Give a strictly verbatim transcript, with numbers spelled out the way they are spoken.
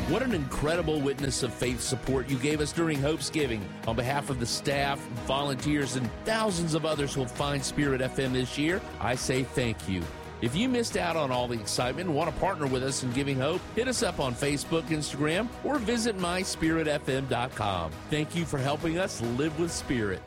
What an incredible witness of faith support you gave us during Hope's Giving. On behalf of the staff, volunteers, and thousands of others who will find Spirit F M this year, I say thank you. If you missed out on all the excitement and want to partner with us in Giving Hope, hit us up on Facebook, Instagram, or visit my spirit f m dot com. Thank you for helping us live with Spirit.